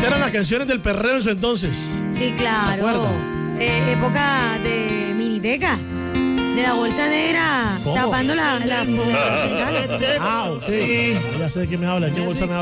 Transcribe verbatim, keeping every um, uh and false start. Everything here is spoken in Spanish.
Estas eran las canciones del perreo en su entonces. Sí, claro. ¿Se acuerdan? Eh, época de miniteca. De la bolsa negra. ¿Cómo? Tapando la... la Ah, ok. Ya sé de qué me habla. ¿Qué bolsa me habla?